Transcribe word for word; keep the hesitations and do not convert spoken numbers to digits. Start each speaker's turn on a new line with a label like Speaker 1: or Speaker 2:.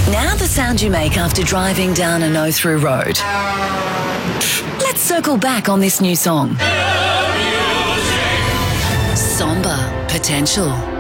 Speaker 1: Now the sound you make after driving down a no-through road. Let's circle back on this new song. Somber Potential.